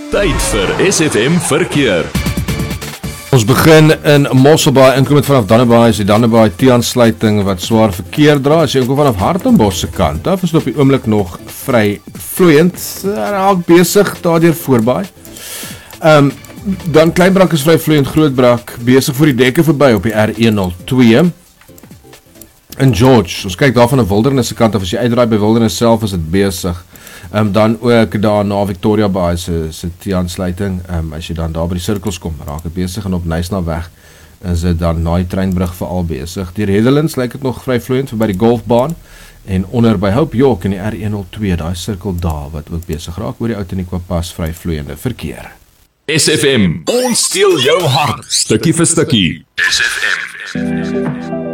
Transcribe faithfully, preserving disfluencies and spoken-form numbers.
Tyd vir S F M verkeer. Ons begin in Mosselbaai, inkomend vanaf Dannebaai, is die Dannebaai T-aansluiting wat swaar verkeer dra. As jy inkom vanaf Hartenbos se kant af, is dit op die oomblik nog vry vloeiend, raak besig daardeur voorbaai. Um, dan Kleinbrak is vry vloeiend, Grootbrak besig voor die dekke verby op die R honderdtwee. In George, ons kyk daar van 'n Wildernis se kant af, as jy uitdraai by Wildernis self is dit besig. Um, dan ook daar na Victoria Bay se se T-aansluiting, um, as jy dan daar by die sirkels kom, raak het besig en op Nysna weg is dit dan na die treinbrug veral besig. Deur Heatherlands lyk dit nog vry vloeiend by die golfbaan en onder by Hope York in die R honderdtwee, daai sirkel daar wat ook besig raak oor die Outeniqua Pas vry vloeiende verkeer. S F M, ons steel jou hart, stukkie vir stukkie. S F M.